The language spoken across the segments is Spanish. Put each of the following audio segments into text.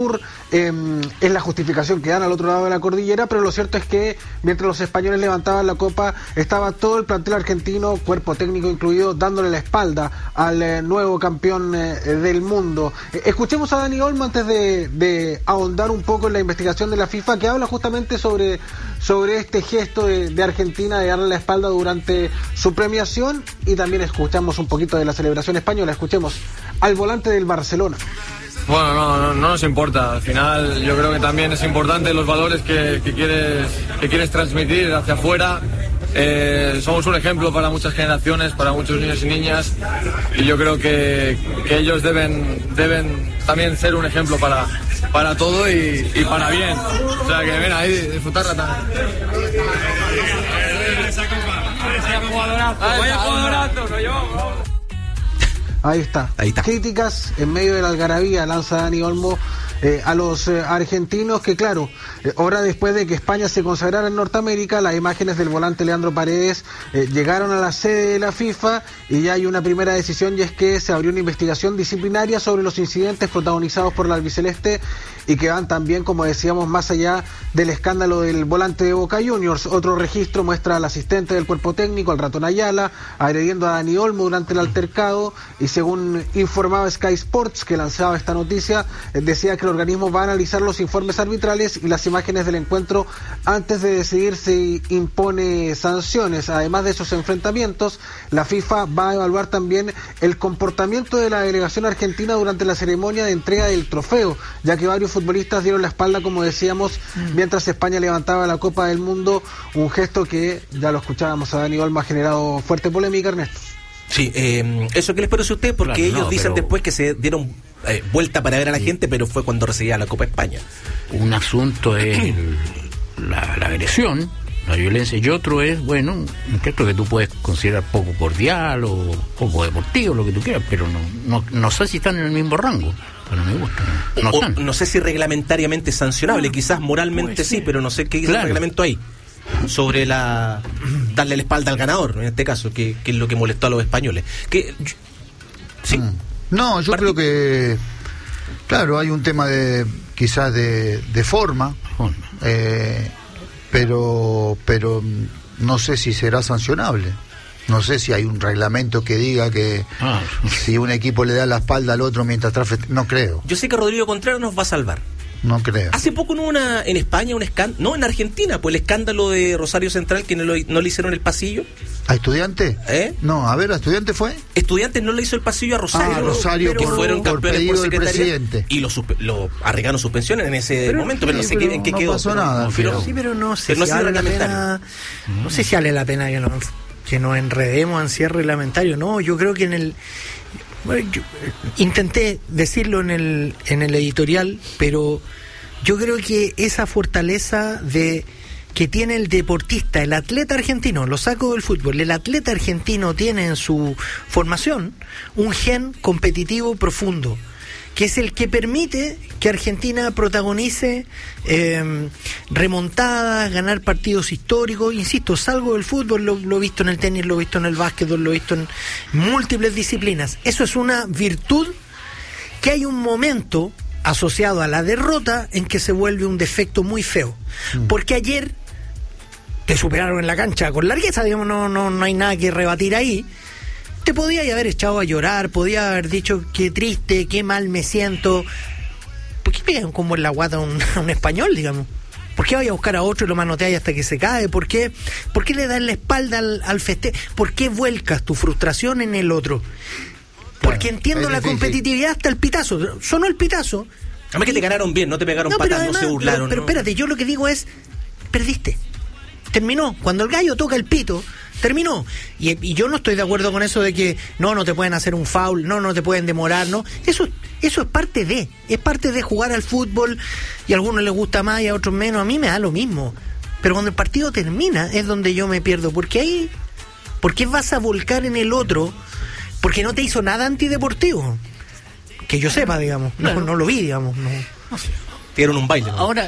es la justificación que dan al otro lado de la cordillera, pero lo cierto es que mientras los españoles levantaban la copa, estaba todo el plantel argentino, cuerpo técnico incluido, dándole la espalda al nuevo campeón del mundo. Escuchemos a Dani Olmo antes de ahondar un poco en la investigación de la FIFA, que habla justamente sobre este gesto de Argentina de darle la espalda durante su premiación, y también escuchamos un poquito de la celebración española. Escuchemos al volante del Barcelona. Bueno, no nos importa. Al final yo creo que también es importante los valores que quieres transmitir hacia afuera. Somos un ejemplo para muchas generaciones, para muchos niños y niñas, y yo creo que ellos deben también ser un ejemplo para todo y para bien. O sea, que ven ahí, disfrutarla también. Vaya jugadorazo, nos llevamos. Ahí está. Críticas en medio de la algarabía lanza Dani Olmo a los argentinos, que claro, ahora después de que España se consagrara en Norteamérica, las imágenes del volante Leandro Paredes llegaron a la sede de la FIFA y ya hay una primera decisión, y es que se abrió una investigación disciplinaria sobre los incidentes protagonizados por la albiceleste y que van también, como decíamos, más allá del escándalo del volante de Boca Juniors. Otro registro muestra al asistente del cuerpo técnico, al Ratón Ayala, agrediendo a Dani Olmo durante el altercado, y según informaba Sky Sports, que lanzaba esta noticia, decía que el organismo va a analizar los informes arbitrales y las imágenes del encuentro antes de decidir si impone sanciones. Además de esos enfrentamientos, la FIFA va a evaluar también el comportamiento de la delegación argentina durante la ceremonia de entrega del trofeo, ya que varios futbolistas dieron la espalda, como decíamos, mientras España levantaba la Copa del Mundo, un gesto que, ya lo escuchábamos a Dani Olmo, ha generado fuerte polémica, Ernesto. Sí, ¿eso qué les parece a usted? Porque claro, ellos dicen después que se dieron vuelta para ver a la gente, pero fue cuando recibía la Copa España. Un asunto es la agresión, la violencia, y otro es, bueno, un gesto que tú puedes considerar poco cordial o poco deportivo, lo que tú quieras, pero no sé si están en el mismo rango. Pero me gusta. No sé si reglamentariamente es sancionable, quizás moralmente pues sí, pero no sé qué dice el reglamento ahí sobre darle la espalda al ganador, en este caso, que es lo que molestó a los españoles. ¿Sí? No, yo creo que, claro, hay un tema quizás de forma, pero no sé si será sancionable. No sé si hay un reglamento que diga que si un equipo le da la espalda al otro mientras no creo. Yo sé que Rodrigo Contreras nos va a salvar. No creo. Hace poco no hubo en España un escándalo, no, en Argentina, pues el escándalo de Rosario Central, que no le hicieron el pasillo. ¿A Estudiantes? No, a ver, ¿a Estudiantes fue? Estudiantes no le hizo el pasillo a Rosario. Rosario, que fueron campeones por secretaría. Y lo arriesgaron suspensiones en ese momento, pero no sé en qué quedó. No pasó nada. Pero no sé si vale la pena. No sé si vale la pena que nos enredemos en cierre reglamentario. No, yo creo que yo intenté decirlo en el editorial, pero yo creo que esa fortaleza que tiene el deportista, el atleta argentino, lo saco del fútbol, el atleta argentino tiene en su formación un gen competitivo profundo, que es el que permite que Argentina protagonice remontadas, ganar partidos históricos. Insisto, salgo del fútbol, lo he visto en el tenis, lo he visto en el básquetbol, lo he visto en múltiples disciplinas. Eso es una virtud que hay un momento asociado a la derrota en que se vuelve un defecto muy feo. Porque ayer te superaron en la cancha con largueza, digamos, no hay nada que rebatir ahí. Te podía haber echado a llorar, podía haber dicho qué triste, qué mal me siento. ¿Por qué pegan como en la guata a un español, digamos? ¿Por qué vaya a buscar a otro y lo manoteas hasta que se cae? ¿Por qué le das la espalda al festejo? ¿Por qué vuelcas tu frustración en el otro? Porque entiendo la competitividad hasta el pitazo. Sonó el pitazo. Además que te ganaron bien, no te pegaron patas, no se burlaron. Pero espérate, yo lo que digo es, perdiste. Terminó. Cuando el gallo toca el pito, terminó. Y yo no estoy de acuerdo con eso de que no te pueden hacer un foul, no te pueden demorar, no. Eso es parte de jugar al fútbol, y a algunos les gusta más y a otros menos. A mí me da lo mismo. Pero cuando el partido termina es donde yo me pierdo, porque ¿por qué vas a volcar en el otro? Porque no te hizo nada antideportivo. Que yo sepa, digamos. No lo vi, digamos. No sé. Dieron un baile, ¿no? Ahora,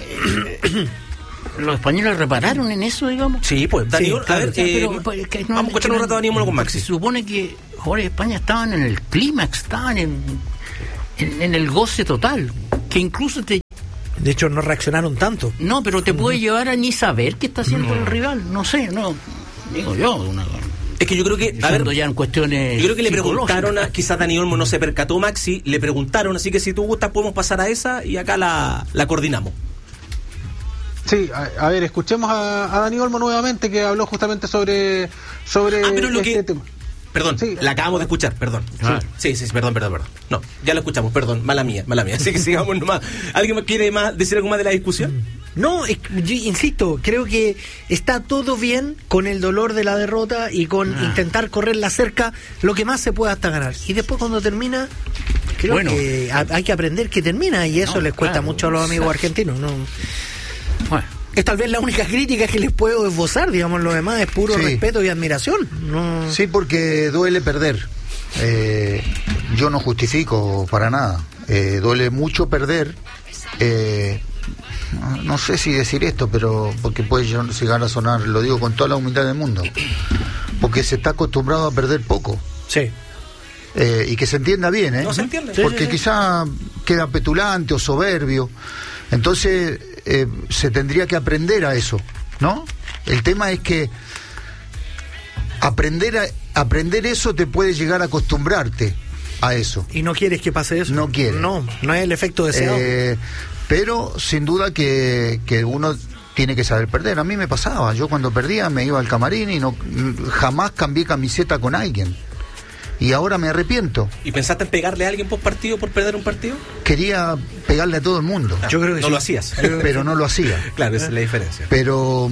¿los españoles repararon en eso, digamos? Sí, pues, Daniel, a ver, vamos a escuchar un rato a Daniel con Maxi. Se supone que jugadores de España estaban en el clímax, estaban en el goce total, que incluso te De hecho, no reaccionaron tanto. No, pero te puede llevar a ni saber qué está haciendo el rival. No sé, no. Digo yo, es que yo creo que, a ver, ya en cuestiones, yo creo que le preguntaron, quizás Dani Olmo no se percató, Maxi, le preguntaron, así que si tú gustas podemos pasar a esa y acá la coordinamos. Sí, a ver, escuchemos a Dani Olmo nuevamente, que habló justamente sobre este tema. Perdón, sí, la acabamos de escuchar, perdón. Sí, perdón. No, ya lo escuchamos, perdón, mala mía. Así que sigamos nomás. ¿Alguien quiere decir algo más de la discusión? No, yo insisto, creo que está todo bien con el dolor de la derrota y con intentar correrla cerca lo que más se pueda hasta ganar. Y después cuando termina, creo que hay que aprender que termina, y eso les cuesta mucho a los amigos argentinos. Es tal vez la única crítica que les puedo esbozar, digamos, lo demás es puro respeto y admiración. Sí, porque duele perder. Yo no justifico para nada. Duele mucho perder. No sé si decir esto, pero porque puede llegar a sonar, lo digo con toda la humildad del mundo, porque se está acostumbrado a perder poco. Sí. Y que se entienda bien, No se entiende. Porque quizá queda petulante o soberbio. Entonces se tendría que aprender a eso, ¿no? El tema es que aprender eso te puede llegar a acostumbrarte a eso. ¿Y no quieres que pase eso? No quieres. No es el efecto deseado. Pero sin duda que uno tiene que saber perder. A mí me pasaba, yo cuando perdía me iba al camarín y jamás cambié camiseta con alguien. Y ahora me arrepiento. ¿Y pensaste en pegarle a alguien post partido por perder un partido? Quería pegarle a todo el mundo. Yo creo que no lo hacías. Pero no lo hacía. Claro, esa es la diferencia. Pero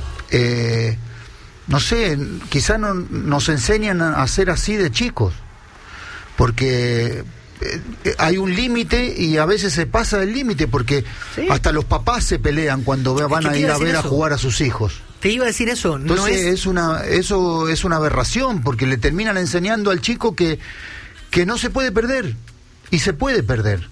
no sé, quizás nos enseñan a ser así de chicos. Porque hay un límite y a veces se pasa el límite, porque hasta los papás se pelean cuando van a ir a ver a jugar a sus hijos. Te iba a decir eso. Entonces eso es una aberración, porque le terminan enseñando al chico que no se puede perder, y se puede perder.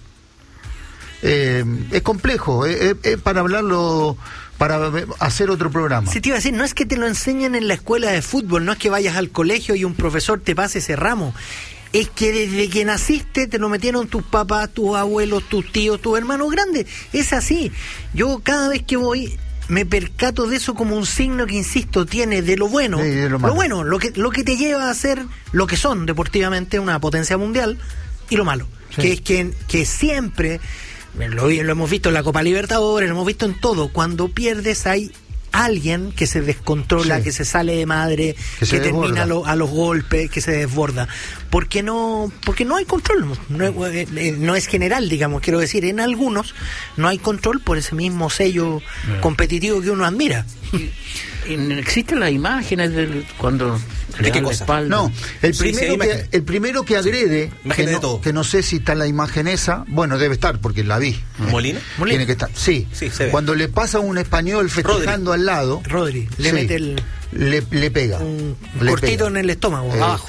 Es complejo, es para hablarlo, para hacer otro programa. Sí, te iba a decir, no es que te lo enseñen en la escuela de fútbol, no es que vayas al colegio y un profesor te pase ese ramo. Es que desde que naciste te lo metieron tus papás, tus abuelos, tus tíos, tus hermanos grandes. Es así. Yo cada vez que voy me percato de eso como un signo que, insisto, tiene de lo bueno, lo que te lleva a ser lo que son deportivamente una potencia mundial, y lo malo, que es que siempre, lo hemos visto en la Copa Libertadores, lo hemos visto en todo, cuando pierdes hay alguien que se descontrola, que se sale de madre, que termina a los golpes, que se desborda, porque no hay control, no es general, digamos, quiero decir, en algunos no hay control por ese mismo sello competitivo que uno admira. ¿Existen las imágenes cuando ¿de qué cosa? Espalda? No, el primero que agrede, que no sé si está la imagen esa, bueno, debe estar porque la vi. ¿Molina? Tiene que estar. Sí, se ve. Cuando le pasa a un español festejando al lado, Rodri le mete le pega un cortito en el estómago, abajo.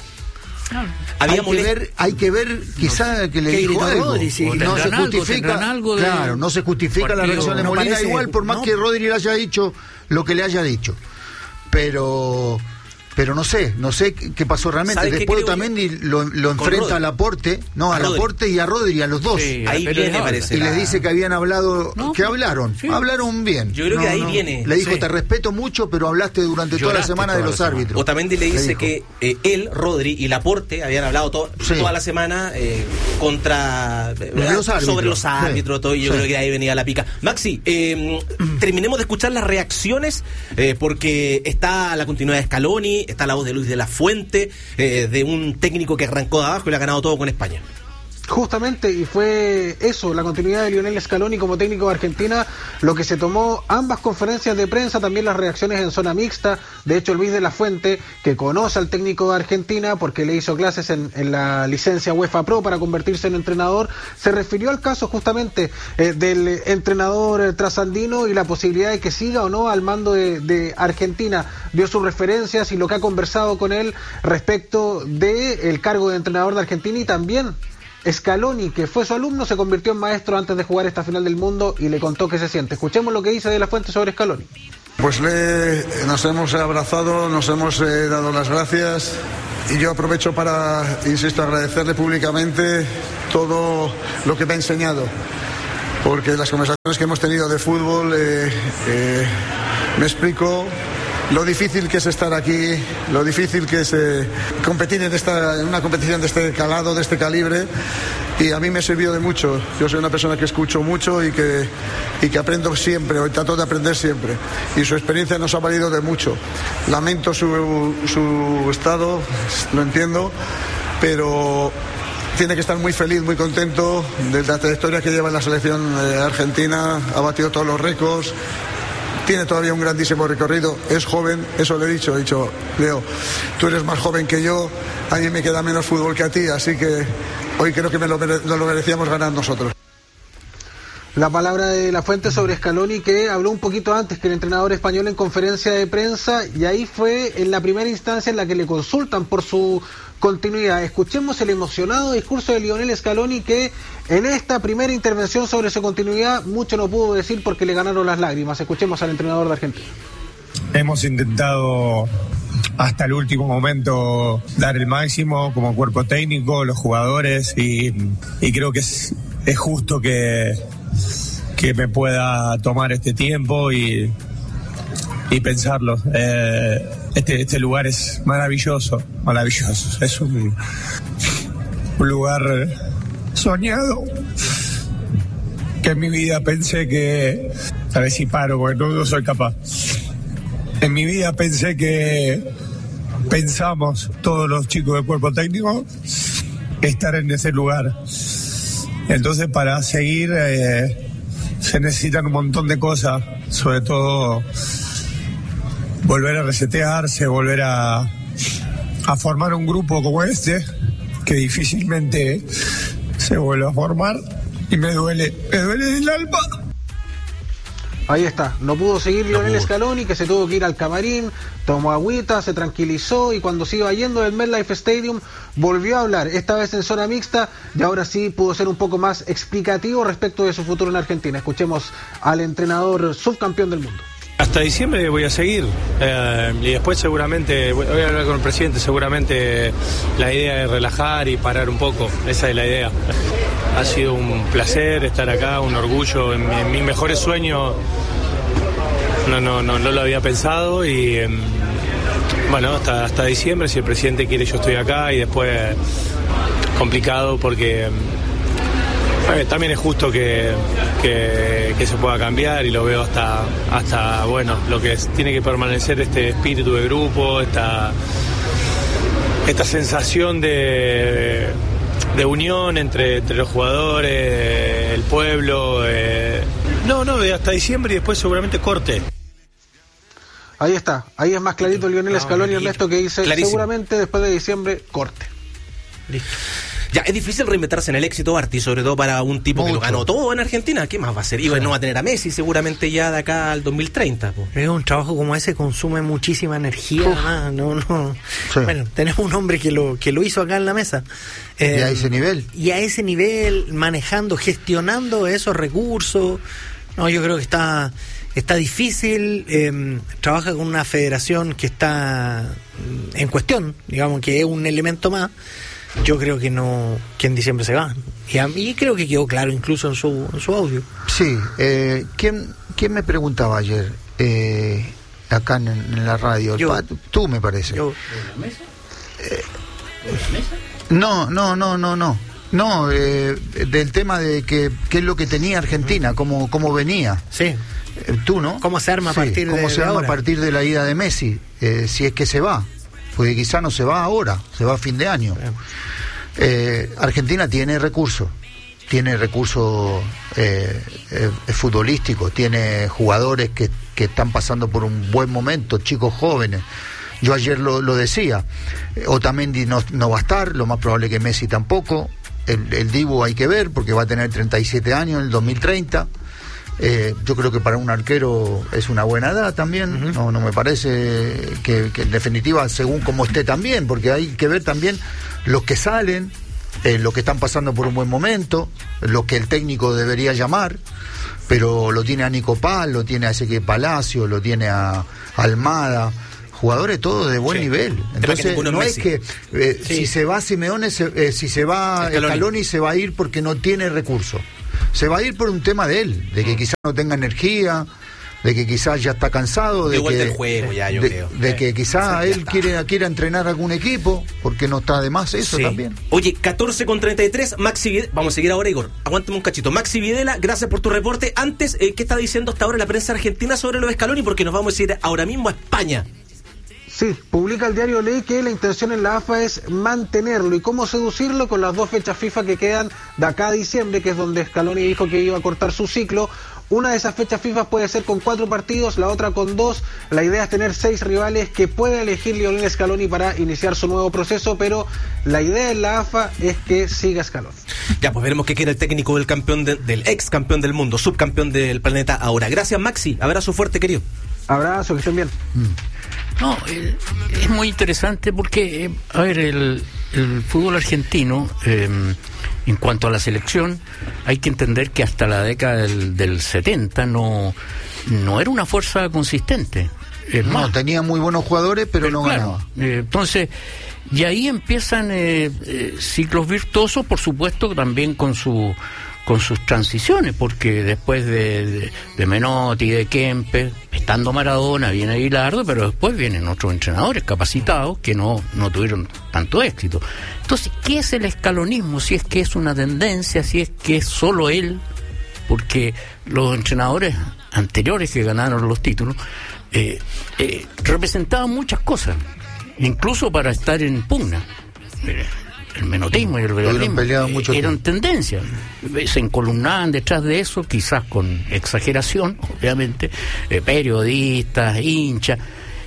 Hay que ver quizá que le dijo algo. Rodri, no se justifica. Claro, no se justifica la reacción de Molina, igual por más que Rodri le haya dicho lo que le haya dicho. Pero no sé qué pasó realmente. Después también lo enfrenta a Laporte, Laporte y a Rodri, a los dos. Sí, ahí viene, parece. Y les dice que habían hablado, hablaron bien. Yo creo que ahí viene. Le dijo, te respeto mucho, pero hablaste durante toda la semana de los árbitros. Otamendi le dice que él, Rodri y Laporte habían hablado toda la semana sobre los árbitros, todo, y yo creo que ahí venía la pica. Maxi, terminemos de escuchar las reacciones, porque está la continuidad de Scaloni, está la voz de Luis de la Fuente, de un técnico que arrancó de abajo y le ha ganado todo con España. Justamente, y fue eso, la continuidad de Lionel Scaloni como técnico de Argentina, lo que se tomó ambas conferencias de prensa, también las reacciones en zona mixta. De hecho, Luis de la Fuente, que conoce al técnico de Argentina porque le hizo clases en la licencia UEFA Pro para convertirse en entrenador, se refirió al caso justamente del entrenador trasandino y la posibilidad de que siga o no al mando de Argentina. Dio sus referencias y lo que ha conversado con él respecto del cargo de entrenador de Argentina, y también Scaloni, que fue su alumno, se convirtió en maestro antes de jugar esta final del mundo y le contó qué se siente. Escuchemos lo que dice de la Fuente sobre Scaloni. Pues nos hemos abrazado, nos hemos dado las gracias, y yo aprovecho para, insisto, agradecerle públicamente todo lo que me ha enseñado. porque las conversaciones que hemos tenido de fútbol me explico lo difícil que es estar aquí, lo difícil que es competir en una competición de este calado, de este calibre, y a mí me ha servido de mucho. Yo soy una persona que escucho mucho y que aprendo siempre, o trato de aprender siempre, y su experiencia nos ha valido de mucho. Lamento su estado, lo entiendo, pero tiene que estar muy feliz, muy contento de la trayectoria que lleva en la selección argentina. Ha batido todos los récords, tiene todavía un grandísimo recorrido, es joven, eso le he dicho, Leo, tú eres más joven que yo, a mí me queda menos fútbol que a ti, así que hoy creo que nos lo merecíamos ganar nosotros. La palabra de La Fuente sobre Scaloni, que habló un poquito antes que el entrenador español en conferencia de prensa, y ahí fue en la primera instancia en la que le consultan por su continuidad. Escuchemos el emocionado discurso de Lionel Scaloni, que en esta primera intervención sobre su continuidad mucho no pudo decir porque le ganaron las lágrimas. Escuchemos al entrenador de Argentina. Hemos intentado hasta el último momento dar el máximo como cuerpo técnico, los jugadores, y creo que es justo que me pueda tomar este tiempo y pensarlo. Este lugar es maravilloso. Es un lugar soñado, que en mi vida pensé que, a ver si paro porque no soy capaz. En mi vida pensamos todos los chicos del cuerpo técnico estar en ese lugar. Entonces, para seguir se necesitan un montón de cosas, sobre todo volver a resetearse, volver a formar un grupo como este, que difícilmente se vuelve a formar, y me duele el alma. Ahí está, no pudo seguir Lionel Scaloni, que se tuvo que ir al camarín, tomó agüita, se tranquilizó, y cuando se iba yendo del MetLife Stadium volvió a hablar, esta vez en zona mixta, y ahora sí pudo ser un poco más explicativo respecto de su futuro en Argentina. Escuchemos al entrenador subcampeón del mundo. Hasta diciembre voy a seguir, y después seguramente voy a hablar con el presidente. Seguramente la idea es relajar y parar un poco, esa es la idea. Ha sido un placer estar acá, un orgullo. En mis mejores sueños no lo había pensado, y bueno, hasta diciembre, si el presidente quiere, yo estoy acá, y después complicado porque también es justo que se pueda cambiar, y lo veo hasta bueno, lo que tiene que permanecer este espíritu de grupo, esta sensación de unión entre los jugadores, el pueblo. Hasta diciembre, y después seguramente corte. Ahí está, ahí es más clarito Lionel Scaloni, Ernesto, que dice clarísimo. Seguramente después de diciembre corte. Listo. Ya, es difícil reinventarse en el éxito, Barty, sobre todo para un tipo que lo ganó todo en Argentina. ¿Qué más va a hacer? Y no va a tener a Messi seguramente ya de acá al 2030. Un trabajo como ese consume muchísima energía. Sí. Bueno, tenemos un hombre que lo hizo acá en la mesa. Y a ese nivel. Y a ese nivel, manejando, gestionando esos recursos. No, yo creo que está difícil. Trabaja con una federación que está en cuestión, digamos que es un elemento más. Yo creo que en diciembre se va. Y a mí creo que quedó claro incluso en su audio. Sí. ¿Quién me preguntaba ayer acá en la radio? Tú, me parece. ¿De la mesa? No, del tema de qué es lo que tenía Argentina, cómo venía. Sí. Tú, ¿no? ¿Cómo se arma a partir a partir de la ida de Messi? Si es que se va. Porque quizá no se va ahora, se va a fin de año. Argentina tiene recursos futbolísticos, tiene jugadores que están pasando por un buen momento, chicos jóvenes. Yo ayer lo decía, Otamendi no va a estar, lo más probable que Messi tampoco. El Dibu hay que ver, porque va a tener 37 años en el 2030. Yo creo que para un arquero es una buena edad también. No me parece que en definitiva, según como esté también, porque hay que ver también los que salen, los que están pasando por un buen momento, los que el técnico debería llamar, pero lo tiene a Nico Paz, lo tiene a Ezequiel Palacio, lo tiene a Almada, jugadores todos de buen nivel. Entonces no es que si se va Simeone, si se va Scaloni, se va a ir porque no tiene recursos. se va a ir por un tema de él, de que quizás no tenga energía, de que quizás ya está cansado, de vuelta al juego ya, yo creo. De que quizás él quiera entrenar algún equipo, porque no está de más eso también. Oye, 14:33, Maxi Videla, vamos a seguir ahora, Igor, aguántame un cachito. Maxi Videla, gracias por tu reporte. Antes, ¿qué está diciendo hasta ahora la prensa argentina sobre los Scaloni? Porque nos vamos a ir ahora mismo a España. Sí, publica el diario Ley que la intención en la AFA es mantenerlo. ¿Y cómo seducirlo? Con las 2 fechas FIFA que quedan de acá a diciembre, que es donde Scaloni dijo que iba a cortar su ciclo. Una de esas fechas FIFA puede ser con 4 partidos, la otra con 2. La idea es tener 6 rivales que pueda elegir Lionel Scaloni para iniciar su nuevo proceso, pero la idea en la AFA es que siga Scaloni. Ya, pues veremos qué quiere el técnico del campeón del ex campeón del mundo, subcampeón del planeta ahora. Gracias, Maxi. Abrazo fuerte, querido. Abrazo, que estén bien. No, es muy interesante porque, a ver, el fútbol argentino, en cuanto a la selección, hay que entender que hasta la década del 70 no era una fuerza consistente. No, tenía muy buenos jugadores, pero no ganaba. Entonces, y ahí empiezan ciclos virtuosos, por supuesto, también con sus transiciones, porque después de Menotti, de Kempes, estando Maradona, viene Aguilardo, pero después vienen otros entrenadores capacitados que no tuvieron tanto éxito. Entonces, ¿qué es el escalonismo? Si es que es una tendencia, si es que es solo él, porque los entrenadores anteriores que ganaron los títulos representaban muchas cosas, incluso para estar en pugna. El menotismo y el veganismo eran tendencias, se encolumnaban detrás de eso, quizás con exageración, obviamente, periodistas, hinchas,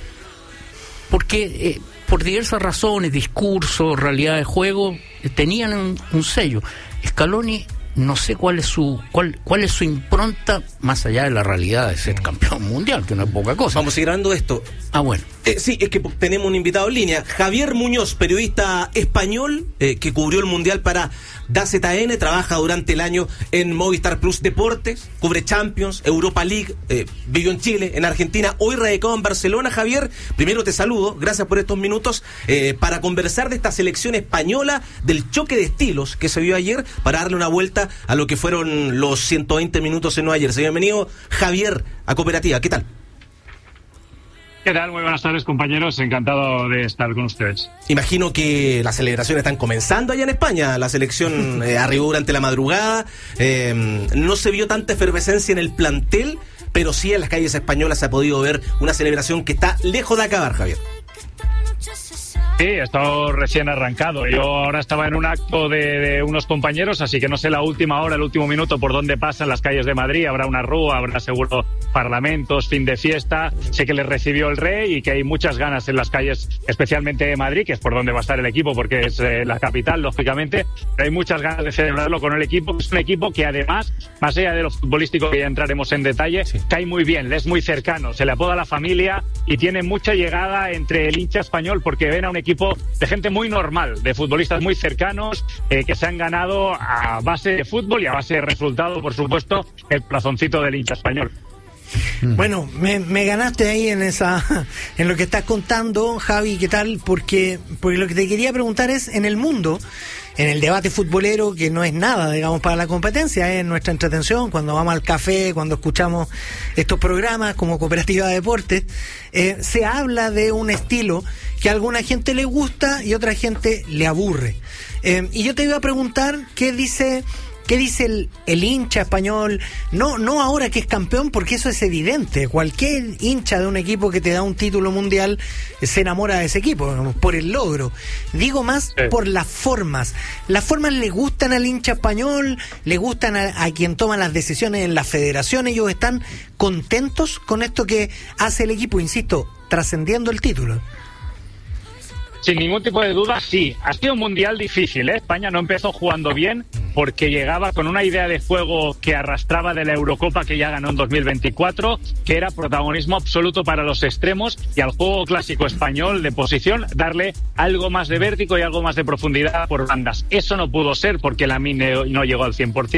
porque por diversas razones, discursos, realidad de juego, tenían un sello. Scaloni, no sé cuál es su impronta, más allá de la realidad de ser campeón mundial, que no es poca cosa. Vamos a ir hablando de esto. Bueno. Sí, es que tenemos un invitado en línea, Javier Muñoz, periodista español, que cubrió el Mundial para DAZN, trabaja durante el año en Movistar Plus Deportes, cubre Champions, Europa League, vivió en Chile, en Argentina, hoy radicado en Barcelona. Javier, primero te saludo, gracias por estos minutos, para conversar de esta selección española, del choque de estilos que se vio ayer, para darle una vuelta a lo que fueron los 120 minutos en Nueva Jersey. Bienvenido, Javier, a Cooperativa, ¿qué tal? ¿Qué tal? Muy buenas tardes, compañeros. Encantado de estar con ustedes. Imagino que las celebraciones están comenzando allá en España. La selección arribó durante la madrugada. No se vio tanta efervescencia en el plantel, pero sí en las calles españolas se ha podido ver una celebración que está lejos de acabar, Javier. Sí, he estado recién arrancado. Yo ahora estaba en un acto de unos compañeros, así que no sé la última hora, el último minuto por dónde pasan las calles de Madrid. Habrá una rúa, habrá seguro parlamentos, fin de fiesta. Sé que les recibió el rey y que hay muchas ganas en las calles, especialmente de Madrid, que es por donde va a estar el equipo, porque es la capital, lógicamente. Pero hay muchas ganas de celebrarlo con el equipo. Es un equipo que además, más allá de lo futbolístico, que ya entraremos en detalle, cae muy bien, le es muy cercano, se le apoda la familia y tiene mucha llegada entre el hincha español, porque ven a un equipo de gente muy normal, de futbolistas muy cercanos, que se han ganado a base de fútbol y a base de resultado, por supuesto, el corazoncito del hincha español. Bueno, me ganaste ahí en lo que estás contando, Javi, ¿qué tal? Porque lo que te quería preguntar es, en el mundo, en el debate futbolero, que no es nada, digamos, para la competencia, es nuestra entretención, cuando vamos al café, cuando escuchamos estos programas como Cooperativa de Deportes, se habla de un estilo que a alguna gente le gusta y a otra gente le aburre. Y yo te iba a preguntar, ¿qué dice el hincha español? No ahora que es campeón, porque eso es evidente. Cualquier hincha de un equipo que te da un título mundial se enamora de ese equipo, digamos, por el logro. Digo más por las formas. ¿Las formas le gustan al hincha español? ¿Le gustan a quien toma las decisiones en la federación? ¿Ellos están contentos con esto que hace el equipo, insisto, trascendiendo el título? Sin ningún tipo de duda, sí. Ha sido un mundial difícil, ¿eh? España no empezó jugando bien porque llegaba con una idea de juego que arrastraba de la Eurocopa que ya ganó en 2024, que era protagonismo absoluto para los extremos, y al juego clásico español de posición darle algo más de vértigo y algo más de profundidad por bandas. Eso no pudo ser porque Lamine no llegó al 100%,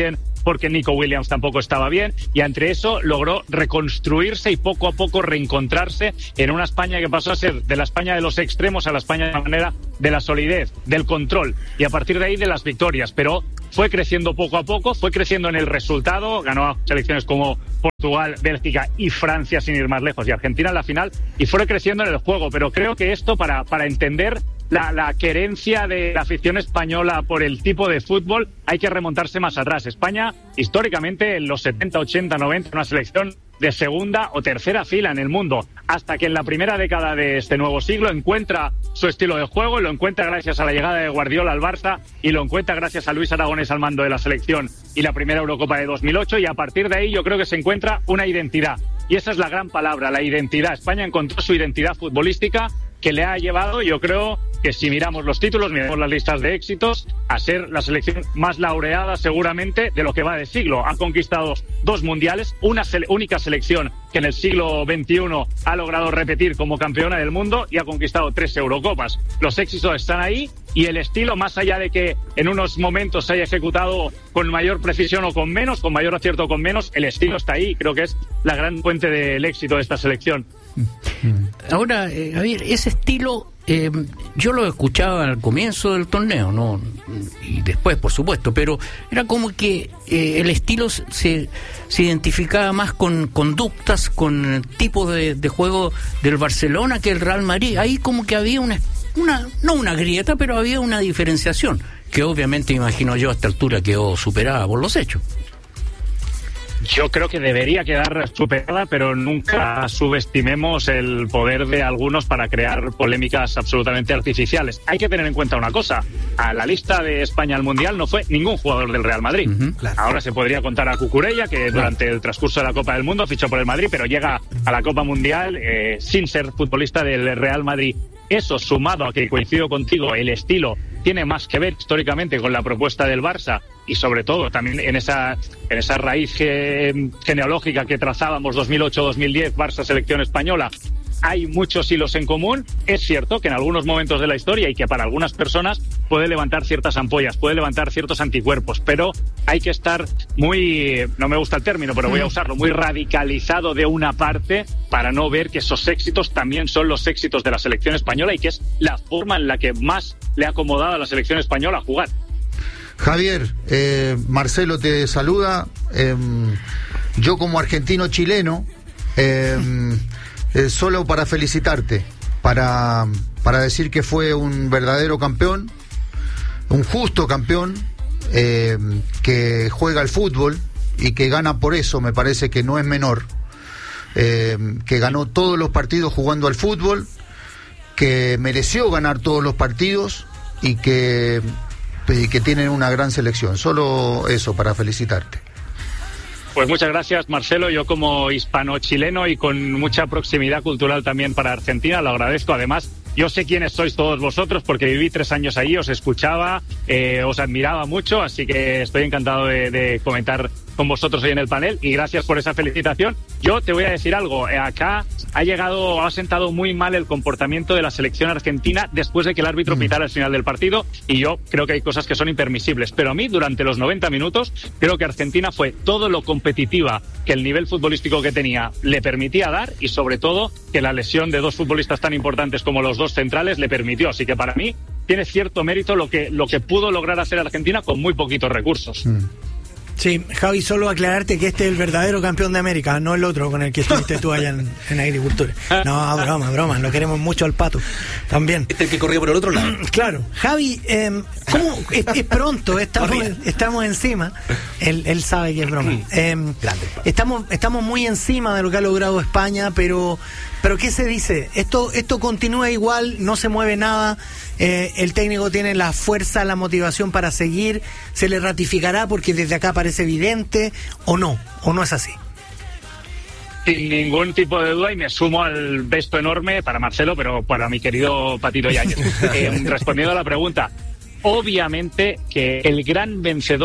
porque Nico Williams tampoco estaba bien, y entre eso logró reconstruirse y poco a poco reencontrarse en una España que pasó a ser de la España de los extremos a la España de la manera de la solidez, del control, y a partir de ahí de las victorias, pero fue creciendo poco a poco, fue creciendo en el resultado, ganó a selecciones como Portugal, Bélgica y Francia sin ir más lejos, y Argentina en la final, y fue creciendo en el juego, pero creo que esto para entender la querencia de la afición española por el tipo de fútbol hay que remontarse más atrás. España, históricamente, en los 70, 80, 90, una selección de segunda o tercera fila en el mundo, hasta que en la primera década de este nuevo siglo encuentra su estilo de juego, y lo encuentra gracias a la llegada de Guardiola al Barça, y lo encuentra gracias a Luis Aragonés al mando de la selección y la primera Eurocopa de 2008, y a partir de ahí yo creo que se encuentra una identidad, y esa es la gran palabra, la identidad. España encontró su identidad futbolística, que le ha llevado, yo creo que si miramos los títulos, miramos las listas de éxitos, a ser la selección más laureada seguramente de lo que va de siglo. Ha conquistado 2 mundiales, una única selección que en el siglo XXI ha logrado repetir como campeona del mundo, y ha conquistado 3 Eurocopas. Los éxitos están ahí, y el estilo, más allá de que en unos momentos se haya ejecutado con mayor precisión o con menos, con mayor acierto o con menos, el estilo está ahí, creo que es la gran fuente del éxito de esta selección. Ahora, Javier, ese estilo yo lo escuchaba al comienzo del torneo, ¿no? Y después, por supuesto, pero era como que el estilo se identificaba más con conductas, con el tipo de juego del Barcelona que el Real Madrid. Ahí como que había no una grieta, pero había una diferenciación, que obviamente, imagino yo, a esta altura quedó superada por los hechos. Yo creo que debería quedar superada, pero nunca subestimemos el poder de algunos para crear polémicas absolutamente artificiales. Hay que tener en cuenta una cosa: a la lista de España al Mundial no fue ningún jugador del Real Madrid. Claro. Ahora se podría contar a Cucurella, que durante el transcurso de la Copa del Mundo fichó por el Madrid, pero llega a la Copa Mundial sin ser futbolista del Real Madrid. Eso, sumado a que, coincido contigo, el estilo tiene más que ver históricamente con la propuesta del Barça, y sobre todo también en esa raíz genealógica que trazábamos 2008-2010, Barça selección española. Hay muchos hilos en común. Es cierto que en algunos momentos de la historia, y que para algunas personas puede levantar ciertas ampollas, puede levantar ciertos anticuerpos, pero hay que estar muy, no me gusta el término, pero voy a usarlo, muy radicalizado de una parte para no ver que esos éxitos también son los éxitos de la selección española, y que es la forma en la que más le ha acomodado a la selección española a jugar. Javier, Marcelo te saluda. Yo, como argentino chileno, solo para felicitarte, para decir que fue un verdadero campeón, un justo campeón, que juega al fútbol y que gana por eso, me parece que no es menor, que ganó todos los partidos jugando al fútbol, que mereció ganar todos los partidos, y que tienen una gran selección. Solo eso, para felicitarte. Pues muchas gracias, Marcelo. Yo, como hispano-chileno y con mucha proximidad cultural también para Argentina, lo agradezco. Además, yo sé quiénes sois todos vosotros, porque viví 3 años allí, os escuchaba, os admiraba mucho, así que estoy encantado de comentar con vosotros hoy en el panel, y gracias por esa felicitación. Yo te voy a decir algo: acá ha sentado muy mal el comportamiento de la selección argentina después de que el árbitro pitara el final del partido, y yo creo que hay cosas que son impermisibles, pero a mí, durante los 90 minutos, creo que Argentina fue todo lo competitiva que el nivel futbolístico que tenía le permitía dar, y sobre todo que la lesión de 2 futbolistas tan importantes como los 2 centrales le permitió. Así que para mí tiene cierto mérito lo que pudo lograr hacer Argentina con muy poquitos recursos. Sí, Javi, solo aclararte que este es el verdadero campeón de América, no el otro con el que estuviste tú allá en Agricultura. No, broma, lo queremos mucho al Pato también. Este es el que corría por el otro lado. Claro. Javi, ¿cómo es pronto? Estamos encima. Él sabe que es broma. Estamos muy encima de lo que ha logrado España, pero ¿qué se dice? Esto continúa igual, no se mueve nada. El técnico tiene la fuerza, la motivación para seguir. ¿Se le ratificará porque desde acá parece evidente, o no es así? Sin ningún tipo de duda, y me sumo al beso enorme para Marcelo, pero para mi querido Patito Yáñez. Respondiendo a la pregunta, obviamente que el gran vencedor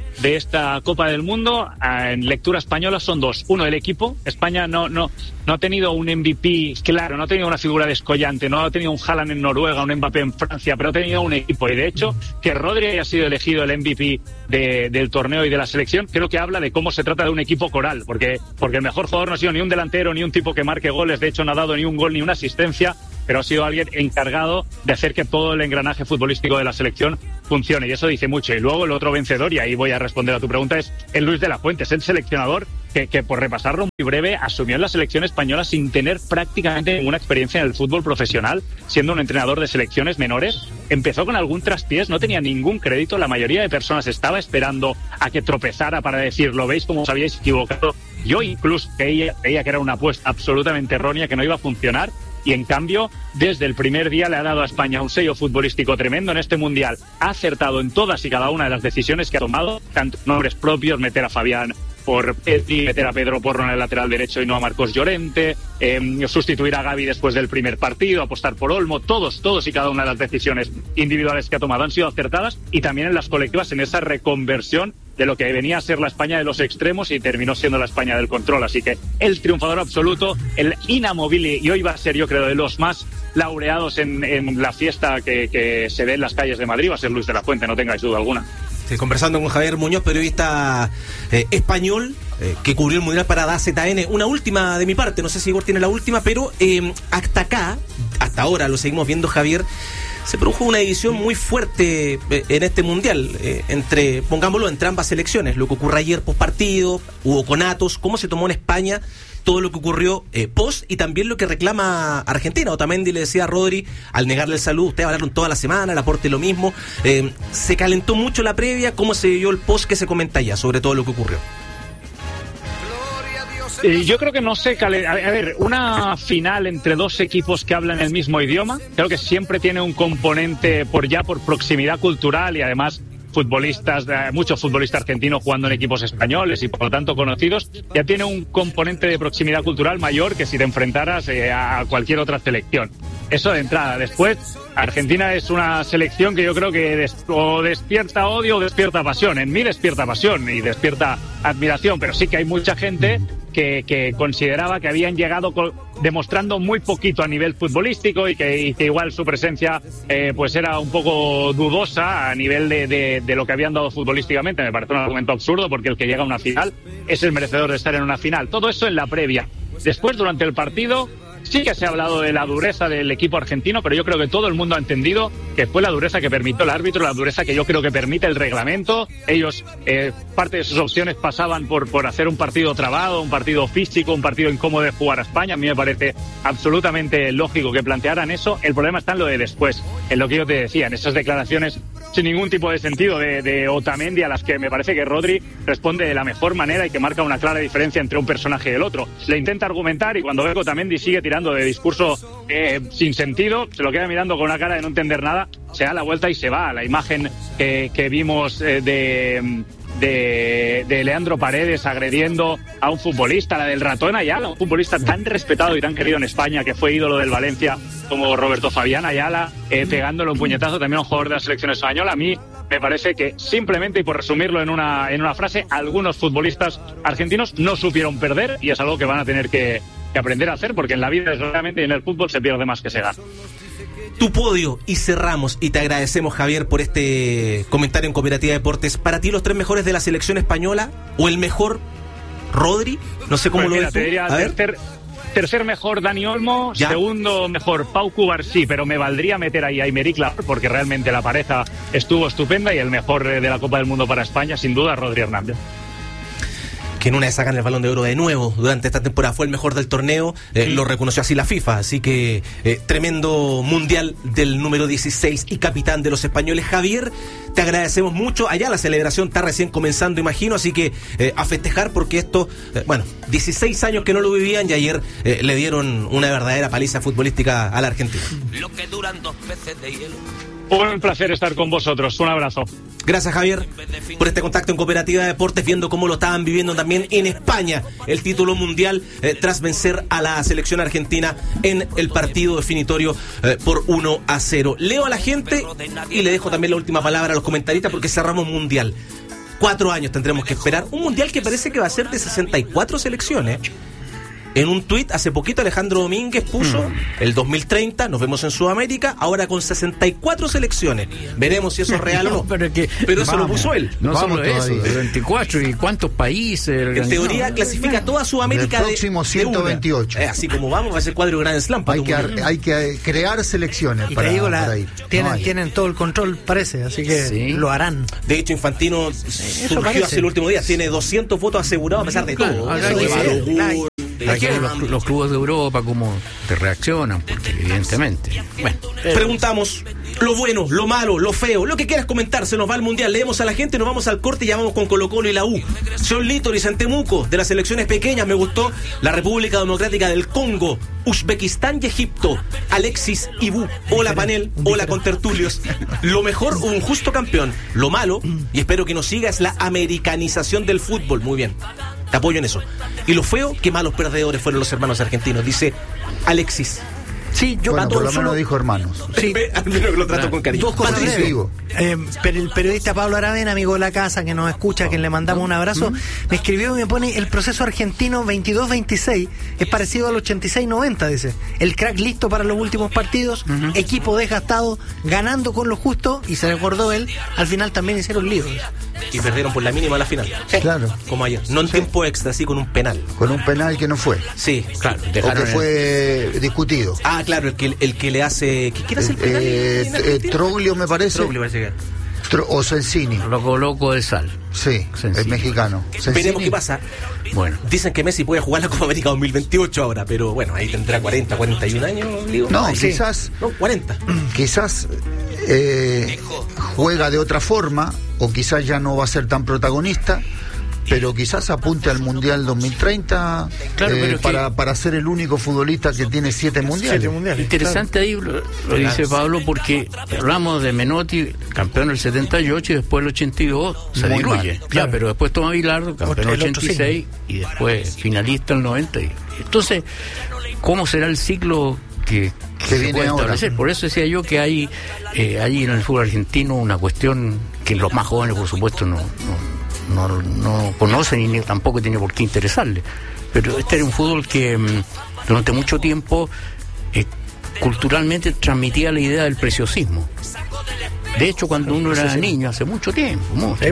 de esta Copa del Mundo, en lectura española, son dos. Uno, el equipo. España no ha tenido un MVP claro, no ha tenido una figura descollante, no ha tenido un Haaland en Noruega, un Mbappé en Francia, pero ha tenido un equipo. Y de hecho, que Rodri haya sido elegido el MVP del torneo y de la selección, creo que habla de cómo se trata de un equipo coral, porque el mejor jugador no ha sido ni un delantero, ni un tipo que marque goles, de hecho no ha dado ni un gol ni una asistencia, pero ha sido alguien encargado de hacer que todo el engranaje futbolístico de la selección funcione, y eso dice mucho. Y luego el otro vencedor, y ahí voy a responder a tu pregunta, es el Luis de la Fuente, es el seleccionador que por repasarlo muy breve, asumió en la selección española sin tener prácticamente ninguna experiencia en el fútbol profesional, siendo un entrenador de selecciones menores. Empezó con algún traspiés, no tenía ningún crédito, la mayoría de personas estaba esperando a que tropezara para decir, lo veis como os habíais equivocado. Yo incluso creía que era una apuesta absolutamente errónea, que no iba a funcionar, y en cambio, desde el primer día le ha dado a España un sello futbolístico tremendo en este Mundial. Ha acertado en todas y cada una de las decisiones que ha tomado, tanto nombres propios, meter a Fabián por Pedri, meter a Pedro Porro en el lateral derecho y no a Marcos Llorente, sustituir a Gavi después del primer partido, apostar por Olmo, todos y cada una de las decisiones individuales que ha tomado han sido acertadas, y también en las colectivas, en esa reconversión de lo que venía a ser la España de los extremos y terminó siendo la España del control. Así que el triunfador absoluto, el inamovible, y hoy va a ser, yo creo, de los más laureados en la fiesta que se ve en las calles de Madrid, va a ser Luis de la Fuente, no tengáis duda alguna. Conversando con Javier Muñoz, periodista español que cubrió el Mundial para DAZN. Una última de mi parte, no sé si Igor tiene la última, pero hasta ahora lo seguimos viendo, Javier. Se produjo una división muy fuerte en este Mundial, pongámoslo, entre ambas selecciones. Lo que ocurrió ayer post partido, hubo conatos, cómo se tomó en España todo lo que ocurrió post, y también lo que reclama Argentina. Otamendi le decía a Rodri, al negarle el saludo, ustedes hablaron toda la semana, Laporte lo mismo. Se calentó mucho la previa, ¿cómo se dio el post que se comenta ya sobre todo lo que ocurrió? Yo creo que no sé, a ver, una final entre dos equipos que hablan el mismo idioma, creo que siempre tiene un componente por proximidad cultural, y además muchos futbolistas argentinos jugando en equipos españoles y por lo tanto conocidos, ya tiene un componente de proximidad cultural mayor que si te enfrentaras a cualquier otra selección. Eso de entrada. Después, Argentina es una selección que yo creo que o despierta odio o despierta pasión. En mí despierta pasión y despierta admiración, pero sí que hay mucha gente que consideraba que habían llegado demostrando muy poquito a nivel futbolístico y que igual su presencia pues era un poco dudosa a nivel de lo que habían dado futbolísticamente. Me parece un argumento absurdo, porque el que llega a una final es el merecedor de estar en una final. Todo eso en la previa. Después, durante el partido, sí que se ha hablado de la dureza del equipo argentino, pero yo creo que todo el mundo ha entendido que fue la dureza que permitió el árbitro, la dureza que yo creo que permite el reglamento. Ellos, parte de sus opciones pasaban por hacer un partido trabado, un partido físico, un partido incómodo de jugar a España. A mí me parece absolutamente lógico que plantearan eso. El problema está en lo de después, en lo que yo te decía, en esas declaraciones sin ningún tipo de sentido de Otamendi, a las que me parece que Rodri responde de la mejor manera y que marca una clara diferencia entre un personaje y el otro. Le intenta argumentar, y cuando ve que Otamendi sigue tirando de discurso sin sentido, se lo queda mirando con una cara de no entender nada, se da la vuelta y se va. La imagen que vimos de Leandro Paredes agrediendo a un futbolista, la del ratón Ayala, un futbolista tan respetado y tan querido en España, que fue ídolo del Valencia como Roberto Fabián Ayala, pegándole un puñetazo también a un jugador de la selección española. A mí me parece que simplemente, y por resumirlo en una frase, algunos futbolistas argentinos no supieron perder, y es algo que van a tener que aprender a hacer, porque en la vida, desgraciadamente, y en el fútbol se pierde más que se gana. Tu podio, y cerramos, y te agradecemos, Javier, por este comentario en Cooperativa Deportes. Para ti, los tres mejores de la selección española, o el mejor, Rodri, no sé cómo lo ves tú. A ver. Tercer mejor, Dani Olmo. ¿Ya? Segundo mejor, Pau Cubarsí, pero me valdría meter ahí a Aymeric Laporte, porque realmente la pareja estuvo estupenda, y el mejor de la Copa del Mundo para España, sin duda, Rodri Hernández. Que en una de sacan el Balón de Oro de nuevo durante esta temporada, fue el mejor del torneo, lo reconoció así la FIFA, así que tremendo mundial del número 16 y capitán de los españoles. Javier, te agradecemos mucho. Allá la celebración está recién comenzando, imagino, así que a festejar, porque esto, 16 años que no lo vivían, y ayer le dieron una verdadera paliza futbolística a la Argentina. Lo que duran 2 peces de hielo. Un placer estar con vosotros. Un abrazo. Gracias, Javier, por este contacto en Cooperativa Deportes, viendo cómo lo estaban viviendo también en España, el título mundial tras vencer a la selección argentina en el partido definitorio por 1-0. Leo a la gente y le dejo también la última palabra a los comentaristas, porque cerramos mundial. 4 años tendremos que esperar. Un mundial que parece que va a ser de 64 selecciones. En un tuit hace poquito Alejandro Domínguez puso el 2030, nos vemos en Sudamérica, ahora con 64 selecciones. Veremos si eso es real o no. Pero eso lo puso él. No solo eso, 24 y cuántos países. En teoría clasifica toda Sudamérica el próximo 128. Así como vamos, va a ser cuadro Grand Slam. Hay que crear selecciones y para, te digo, para ir. Tienen todo el control, parece, así que lo harán. De hecho, Infantino surgió hace el último día, tiene 200 votos asegurados a pesar de todo. Aquí los clubes de Europa cómo te reaccionan, porque evidentemente. Bueno, preguntamos lo bueno, lo malo, lo feo, lo que quieras comentar. Se nos va al mundial, leemos a la gente, nos vamos al corte y ya vamos con Colo-Colo y la U. Sean Litor y Santemuco, de las selecciones pequeñas me gustó la República Democrática del Congo, Uzbekistán y Egipto. Alexis Ibu, hola panel, hola contertulios. Lo mejor, un justo campeón. Lo malo, y espero que nos siga, es la americanización del fútbol. Muy bien, te apoyo en eso. Y lo feo, que malos perdedores fueron los hermanos argentinos, dice Alexis. Sí, yo bueno, por lo menos dijo hermanos. Sí. Al menos lo trato con cariño. Dos cosas pero el periodista Pablo Aravena, amigo de la casa, que nos escucha, a quien le mandamos un abrazo, me escribió y me pone: el proceso argentino 22-26 es parecido al 86-90, dice. El crack listo para los últimos partidos, equipo desgastado, ganando con lo justo, y se recordó él, al final también hicieron líos. Y perdieron por la mínima la final. Claro. Como ayer. No en tiempo extra, sí, con un penal. Con un penal que no fue. Sí, claro. O que fue discutido. Ah, claro, el que le hace... ¿Quién hace el penal? Troglio, me parece. Troglio parece que... O Sensini. Loco de sal. Sí, el mexicano. Veremos qué pasa. Bueno. Dicen que Messi puede jugar la Copa América 2028 ahora, pero bueno, ahí tendrá 40, 41 años, digo. No, quizás... No, 40. Quizás juega de otra forma, o quizás ya no va a ser tan protagonista, pero quizás apunte al Mundial 2030, claro, para ser el único futbolista que tiene 7 mundiales. Interesante, claro. Ahí lo dice Pablo, porque hablamos de Menotti, campeón del 78, y después el 82 se diluye. Claro. Ya, pero después Tomás Bilardo, campeón del 86, y después finalista el 90. Entonces, ¿cómo será el ciclo que se puede establecer? Por eso decía yo que hay en el fútbol argentino una cuestión que los más jóvenes, por supuesto, no conocen y ni tampoco tiene por qué interesarle. Pero este era un fútbol que durante mucho tiempo culturalmente transmitía la idea del preciosismo. De hecho, cuando uno era niño, hace mucho tiempo,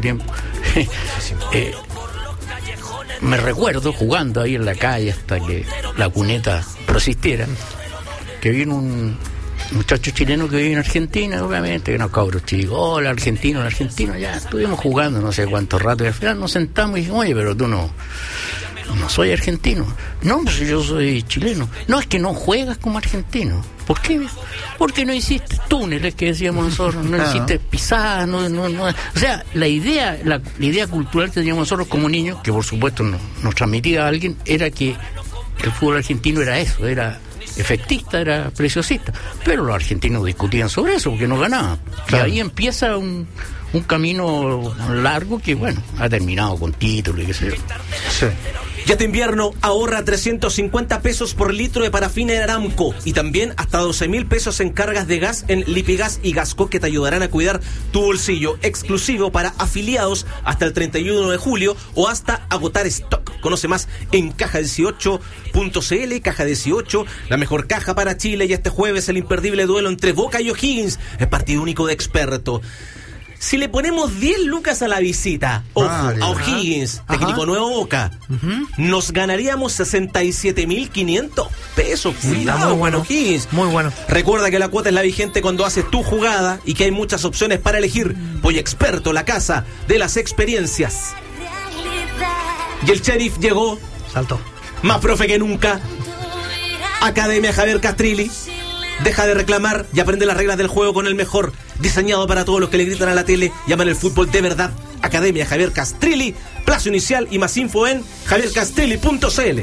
me recuerdo jugando ahí en la calle hasta que la cuneta resistiera, que vino un muchacho chileno que vive en Argentina, obviamente, que unos cabros chicos, hola argentino, ya estuvimos jugando no sé cuánto rato, y al final nos sentamos y dijimos: oye, pero tú no soy argentino. No, pues yo soy chileno. No, es que no juegas como argentino. ¿Por qué? Porque no hiciste túneles, que decíamos nosotros, no hiciste pisadas, no. O sea, la idea cultural que teníamos nosotros como niños, que por supuesto nos transmitía a alguien, era que el fútbol argentino era eso, era efectista, era preciosista, pero los argentinos discutían sobre eso porque no ganaban. Claro. Y ahí empieza un camino largo que, bueno, ha terminado con título y qué sé yo. Sí. Ya este invierno ahorra 350 pesos por litro de parafina en Aramco, y también hasta 12.000 pesos en cargas de gas en Lipigas y Gasco, que te ayudarán a cuidar tu bolsillo. Exclusivo para afiliados hasta el 31 de julio o hasta agotar stock. Conoce más en caja18.cl. Caja 18, la mejor caja para Chile. Y este jueves el imperdible duelo entre Boca y O'Higgins, el partido único de experto. Si le ponemos 10 lucas a la visita, ojo, a O'Higgins, técnico nuevo Boca, nos ganaríamos 67.500 pesos. Cuidado, muy bueno, O'Higgins. Muy bueno. Recuerda que la cuota es la vigente cuando haces tu jugada y que hay muchas opciones para elegir. Voy Experto, la casa de las experiencias. Y el Sheriff llegó. Saltó. Más profe que nunca. Academia Javier Castrilli. Deja de reclamar y aprende las reglas del juego con el mejor. Diseñado para todos los que le gritan a la tele y aman el fútbol de verdad. Academia Javier Castrilli. Plazo inicial y más info en javiercastrilli.cl.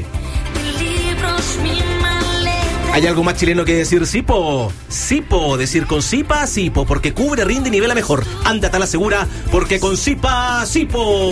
¿Hay algo más chileno que decir? Sipo. Sipo, decir con Sipa, Sipo, porque cubre, rinde y nivela mejor. Ándate a la segura, porque con Sipa, Sipo.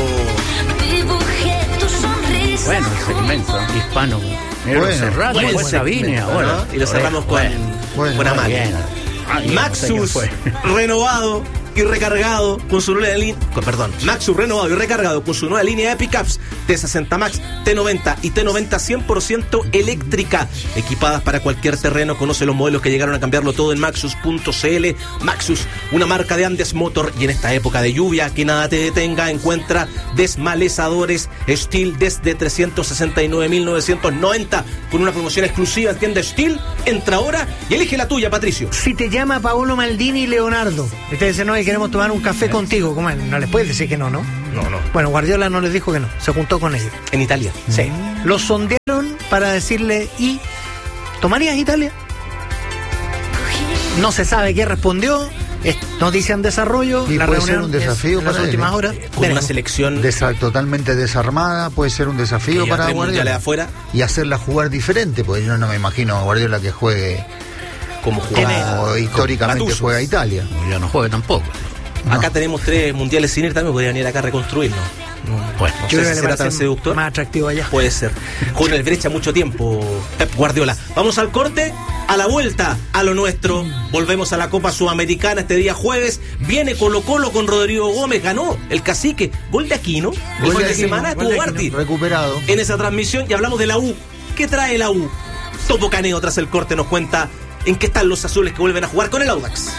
Bueno, el segmento hispano. Bueno, Sabine ahora. Y lo cerramos con Amal. Maxus, renovado. y recargado con su nueva línea, Maxus renovado y recargado con su nueva línea de pickups T60 Max, T90 y T90 100% eléctrica, equipadas para cualquier terreno. Conoce los modelos que llegaron a cambiarlo todo en Maxus.cl. Maxus, una marca de Andes Motor, y en esta época de lluvia que nada te detenga, encuentra desmalezadores Stihl desde 369.990 con una promoción exclusiva en tienda Stihl. Entra ahora y elige la tuya, Patricio. Si te llama Paolo Maldini y Leonardo y te dicen, no, y queremos tomar un café contigo, ¿cómo? No les puedes decir que no, ¿no? No. Bueno, Guardiola no les dijo que no, se juntó con ellos. En Italia. Sí. Los sondearon para decirle, ¿y tomarías Italia? No se sabe qué respondió. Es noticia en desarrollo. Y la puede reunión ser un desafío en las últimas horas. Con una selección totalmente desarmada, puede ser un desafío para Guardiola. Afuera. Y hacerla jugar diferente, porque yo no me imagino a Guardiola que juegue como históricamente juega Italia. Ya no juegue tampoco. Acá tenemos 3 mundiales sin ir, también podría venir acá a reconstruirnos. Bueno, yo creo que será tan seductor. Más atractivo allá. Puede ser. Con el brecha mucho tiempo, Pep Guardiola. Vamos al corte, a la vuelta, a lo nuestro. Volvemos a la Copa Sudamericana este día jueves. Viene Colo-Colo con Rodrigo Gómez. Ganó el Cacique. Gol de Aquino. El fin de semana estuvo Barty recuperado en esa transmisión, y hablamos de la U. ¿Qué trae la U? Topo Caneo tras el corte nos cuenta en qué están los azules que vuelven a jugar con el Audax.